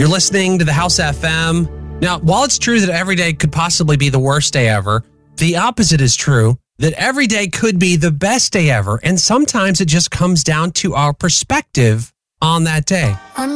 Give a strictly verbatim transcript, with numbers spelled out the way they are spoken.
You're listening to the House F M. Now, while it's true that every day could possibly be the worst day ever, the opposite is true, that every day could be the best day ever. And sometimes it just comes down to our perspective on that day.